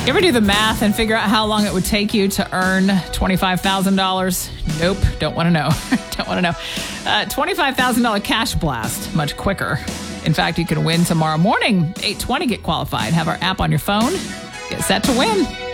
You ever do the math and figure out how long it would take you to earn $25,000? Nope. Don't want to know. Don't want to know. $25,000 cash blast. Much quicker. In fact, you can win tomorrow morning. 8:20, get qualified. Have our app on your phone. Get set to win.